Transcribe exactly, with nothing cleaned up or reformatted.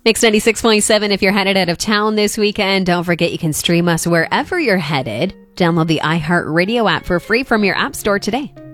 Mix ninety-six point seven if you're headed out of town this weekend. Don't forget you can stream us wherever you're headed. Download the iHeartRadio app for free from your app store today.